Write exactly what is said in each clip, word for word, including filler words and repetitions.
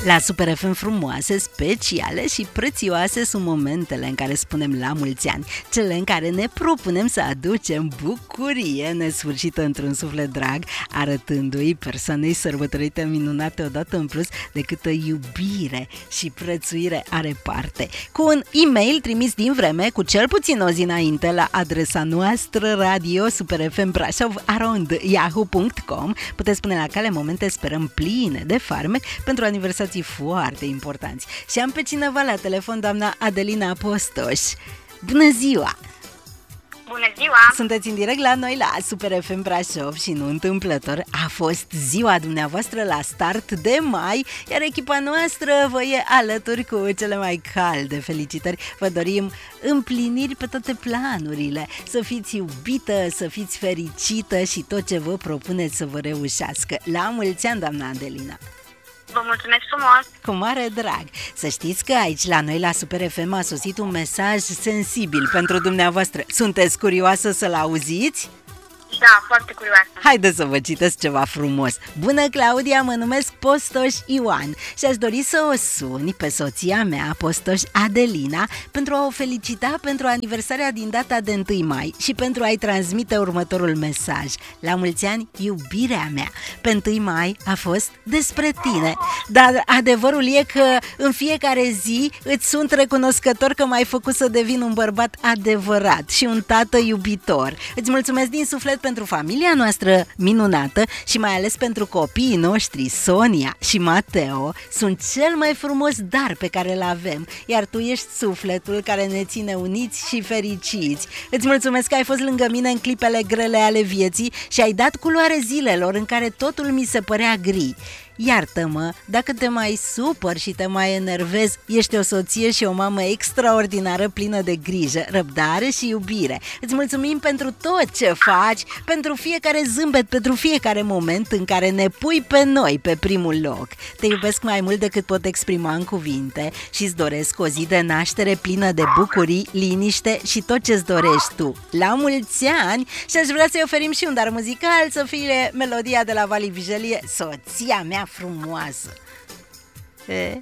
La Super F M frumoase, speciale și prețioase sunt momentele în care spunem la mulți ani, cele în care ne propunem să aducem bucurie nesfârșită într-un suflet drag, arătându-i persoanei sărbătorite minunate odată în plus de câtă iubire și prețuire are parte. Cu un e-mail trimis din vreme, cu cel puțin o zi înainte, la adresa noastră radio superfmbrașov arond yahoo punct com, puteți spune la cale momente, sperăm, pline de farmec pentru aniversații foarte importanți. Și am pe cineva la telefon, doamna Adelina Postoș. Bună ziua! Bună ziua! Sunteți în direct la noi la Super F M Brașov și nu întâmplător a fost ziua dumneavoastră la start de mai, iar echipa noastră vă e alături cu cele mai calde felicitări. Vă dorim împliniri pe toate planurile, să fiți iubită, să fiți fericită și tot ce vă propuneți să vă reușească. La mulți ani, doamna Adelina! Vă mulțumesc frumos! Cu mare drag! Să știți că aici la noi la Super F M a sosit un mesaj sensibil pentru dumneavoastră. Sunteți curioasă să-l auziți? Da, foarte curioasă. Haideți să vă citesc ceva frumos. Bună, Claudia, mă numesc Postoș Ioan și aș dori să o suni pe soția mea, Postoș Adelina, pentru a o felicita pentru aniversarea din data de întâi mai și pentru a-i transmite următorul mesaj. La mulți ani, iubirea mea. Pe întâi mai a fost despre tine, dar adevărul e că în fiecare zi îți sunt recunoscător că m-ai făcut să devin un bărbat adevărat și un tată iubitor. Îți mulțumesc din suflet pentru familia noastră minunată și mai ales pentru copiii noștri, Sonia și Mateo. Sunt cel mai frumos dar pe care îl avem, iar tu ești sufletul care ne ține uniți și fericiți. Îți mulțumesc că ai fost lângă mine în clipele grele ale vieții și ai dat culoare zilelor în care totul mi se părea gri. Iartă-mă dacă te mai supăr și te mai enervez, ești o soție și o mamă extraordinară, plină de grijă, răbdare și iubire. Îți mulțumim pentru tot ce faci, pentru fiecare zâmbet, pentru fiecare moment în care ne pui pe noi pe primul loc. Te iubesc mai mult decât pot exprima în cuvinte și îți doresc o zi de naștere plină de bucurii, liniște și tot ce-ți dorești tu. La mulți ani și aș vrea să-i oferim și un dar muzical, să fie melodia de la Vali Vigelie, Soția mea frumoasă. E?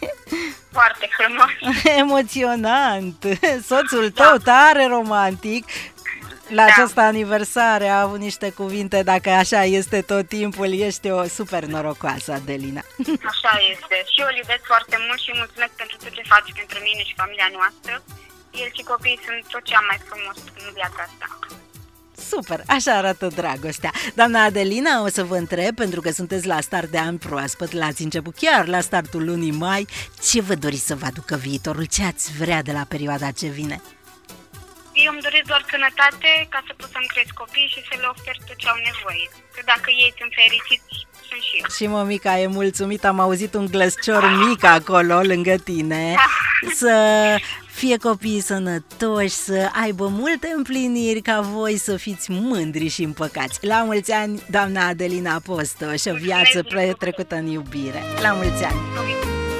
Foarte frumos. Emoționant. Soțul tău tare romantic la Da. această aniversare a avut niște cuvinte. Dacă așa este tot timpul, ești o super norocoasă, Adelina. Așa este. Și eu îl iubesc foarte mult și mulțumesc pentru tot ce faci pentru mine și familia noastră. El și copiii sunt tot ce am mai frumos în viața asta. Super, așa arată dragostea. Doamna Adelina, o să vă întreb, pentru că sunteți la start de an proaspăt, l-ați început chiar la startul lunii mai, ce vă doriți să vă aducă viitorul? Ce ați vrea de la perioada ce vine? Eu îmi doresc doar sănătate ca să pot să-mi cresc copii și să le ofer tot ce au nevoie. Că dacă ei sunt fericiți, sunt și eu. Și mămica e mulțumită, am auzit un glăscior mic acolo lângă tine. Să fie copiii sănătoși, să aibă multe împliniri, ca voi să fiți mândri și împăcați. La mulți ani, doamna Adelina Postoș, o viață petrecută în iubire. La mulți ani!